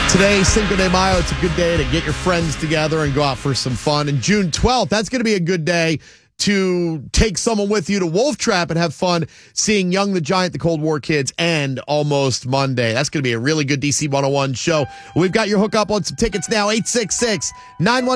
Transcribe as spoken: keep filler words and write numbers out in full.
Today, Cinco de Mayo, it's a good day to get your friends together and go out for some fun. And June twelfth, that's going to be a good day to take someone with you to Wolf Trap and have fun seeing Young the Giant, the Cold War Kids, and Almost Monday. That's going to be a really good D C one oh one show. We've got your hookup on some tickets now, eight six six, nine one